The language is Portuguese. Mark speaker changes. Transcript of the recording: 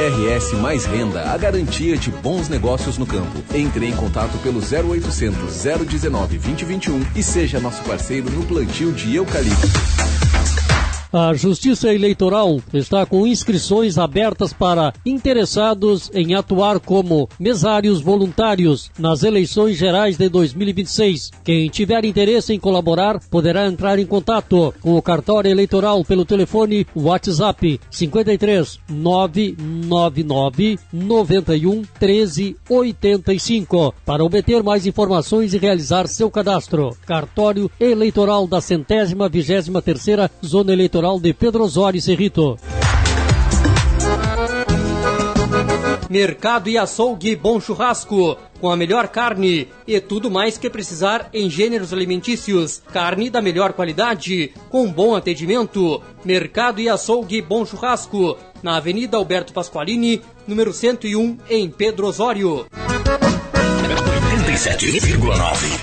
Speaker 1: RS Mais Renda, a garantia de bons negócios no campo. Entre em contato pelo 0800 019 2021 e seja nosso parceiro no plantio de eucalipto.
Speaker 2: A Justiça Eleitoral está com inscrições abertas para interessados em atuar como mesários voluntários nas eleições gerais de 2026. Quem tiver interesse em colaborar poderá entrar em contato com o cartório eleitoral pelo telefone WhatsApp 53 999 91 13 85 para obter mais informações e realizar seu cadastro. Cartório Eleitoral da 123ª Zona Eleitoral de Pedro Osório e Cerrito. Mercado e Açougue Bom Churrasco, com a melhor carne e tudo mais que precisar em gêneros alimentícios. Carne da melhor qualidade, com bom atendimento. Mercado e Açougue Bom Churrasco, na Avenida Alberto Pasqualini, número 101, em Pedro Osório.
Speaker 3: 87,9.